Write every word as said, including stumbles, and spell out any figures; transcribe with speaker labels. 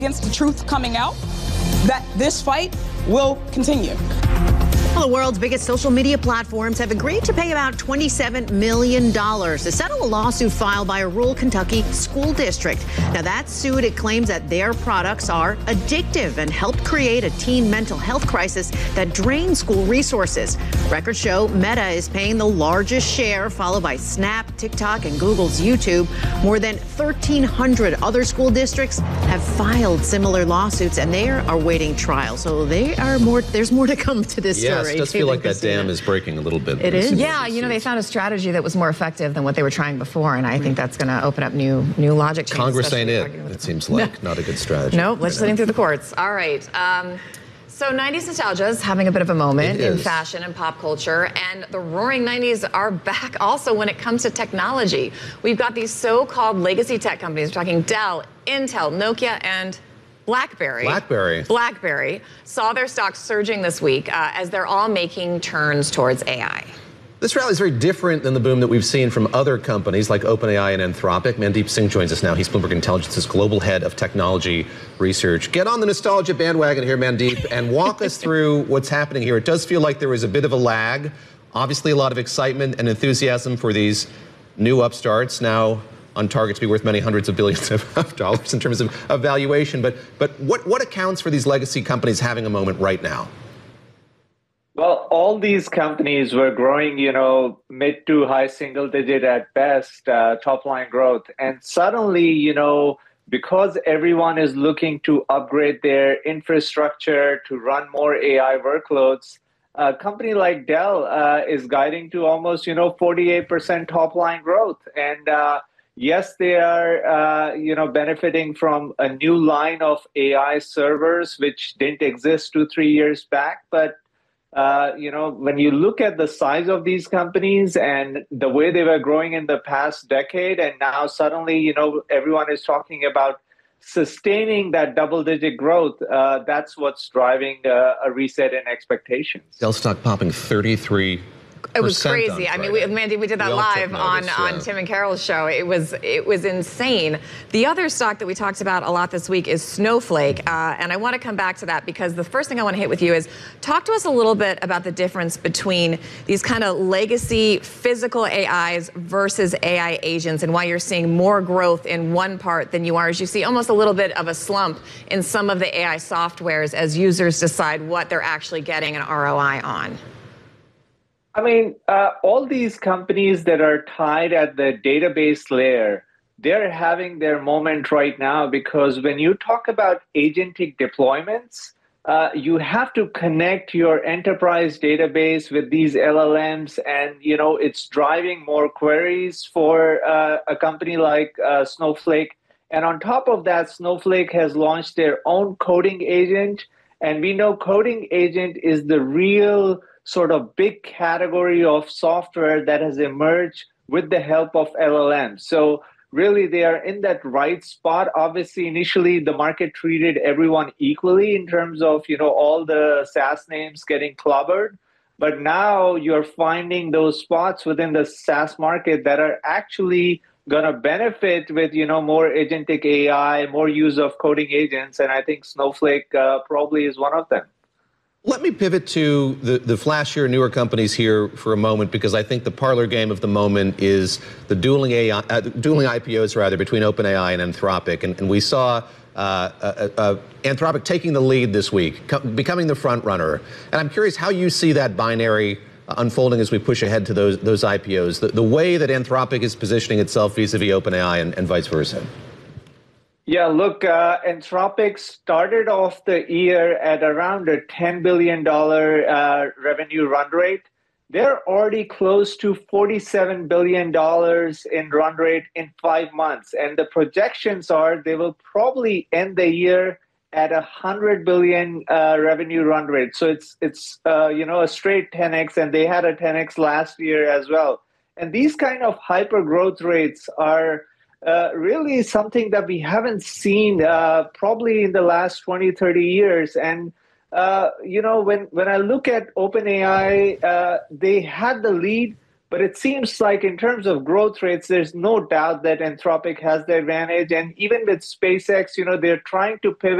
Speaker 1: against the truth coming out, that this fight will continue.
Speaker 2: Well, the world's biggest social media platforms have agreed to pay about twenty-seven million dollars to settle a lawsuit filed by a rural Kentucky school district. Now, that suit, it claims that their products are addictive and helped create a teen mental health crisis that drains school resources. Records show Meta is paying the largest share, followed by Snap, TikTok, and Google's YouTube. More than thirteen hundred other school districts have filed similar lawsuits, and they are awaiting trial. So they are more. There's more to come to this
Speaker 3: yes,
Speaker 2: story.
Speaker 3: It does feel like that dam is breaking a little bit.
Speaker 2: It is.
Speaker 4: Yeah, you know, they found a strategy that was more effective than what they were trying before, and I think that's going to open up new new logic.
Speaker 3: Congress ain't it. It seems like not a good strategy.
Speaker 4: No, legislating through the courts. All right. Um, so nineties nostalgia is having a bit of a moment in fashion and pop culture, and the roaring nineties are back also when it comes to technology. We've got these so-called legacy tech companies. We're talking Dell, Intel, Nokia, and BlackBerry.
Speaker 3: BlackBerry.
Speaker 4: BlackBerry saw their stocks surging this week uh, as they're all making turns towards A I.
Speaker 3: This rally is very different than the boom that we've seen from other companies like OpenAI and Anthropic. Mandeep Singh joins us now. He's Bloomberg Intelligence's global head of technology research. Get on the nostalgia bandwagon here, Mandeep, and walk us through what's happening here. It does feel like there was a bit of a lag. Obviously, a lot of excitement and enthusiasm for these new upstarts now on target to be worth many hundreds of billions of dollars in terms of, of valuation. But, but what, what accounts for these legacy companies having a moment right now?
Speaker 5: Well, all these companies were growing, you know, mid to high single digit at best, uh, top line growth. And suddenly, you know, because everyone is looking to upgrade their infrastructure to run more A I workloads, a company like Dell uh, is guiding to almost, you know, forty-eight percent top line growth. And uh, yes, they are, uh, you know, benefiting from a new line of A I servers, which didn't exist two, three years back. But Uh, you know, when you look at the size of these companies and the way they were growing in the past decade, and now suddenly, you know, everyone is talking about sustaining that double-digit growth, uh, that's what's driving uh, a reset in expectations.
Speaker 3: Dell stock popping thirty-three.
Speaker 4: It was crazy. I mean, we, Mandy, we did that
Speaker 3: we
Speaker 4: live
Speaker 3: notice,
Speaker 4: on,
Speaker 3: yeah.
Speaker 4: on Tim and Carol's show. It was it was insane. The other stock that we talked about a lot this week is Snowflake, uh, and I want to come back to that because the first thing I want to hit with you is talk to us a little bit about the difference between these kind of legacy physical A Is versus A I agents and why you're seeing more growth in one part than you are as you see almost a little bit of a slump in some of the A I softwares as users decide what they're actually getting an R O I on.
Speaker 5: I mean, uh, all these companies that are tied at the database layer, they're having their moment right now because when you talk about agentic deployments, uh, you have to connect your enterprise database with these L L Ms, and you know it's driving more queries for uh, a company like uh, Snowflake. And on top of that, Snowflake has launched their own coding agent, and we know coding agent is the real sort of big category of software that has emerged with the help of L L Ms. So really, they are in that right spot. Obviously, initially, the market treated everyone equally in terms of, you know, all the SaaS names getting clobbered. But now you're finding those spots within the SaaS market that are actually going to benefit with, you know, more agentic A I, more use of coding agents. And I think Snowflake uh, probably is one of them.
Speaker 3: Let me pivot to the, the flashier, newer companies here for a moment, because I think the parlor game of the moment is the dueling, A I, uh, dueling I P Os, rather, between OpenAI and Anthropic. And, and we saw uh, uh, uh, Anthropic taking the lead this week, becoming the front runner. And I'm curious how you see that binary unfolding as we push ahead to those, those I P Os, the, the way that Anthropic is positioning itself vis-a-vis OpenAI and, and vice versa.
Speaker 5: Yeah, look, uh, Anthropic started off the year at around a ten billion dollars uh, revenue run rate. They're already close to forty-seven billion dollars in run rate in five months. And the projections are they will probably end the year at a one hundred billion dollars uh, revenue run rate. So it's, it's uh, you know, a straight ten X, and they had a ten X last year as well. And these kind of hyper growth rates are Uh, really something that we haven't seen uh, probably in the last twenty, thirty years. And, uh, you know, when, when I look at OpenAI, uh, they had the lead, But it seems like in terms of growth rates, there's no doubt that Anthropic has the advantage. And even with SpaceX, you know, they're trying to pivot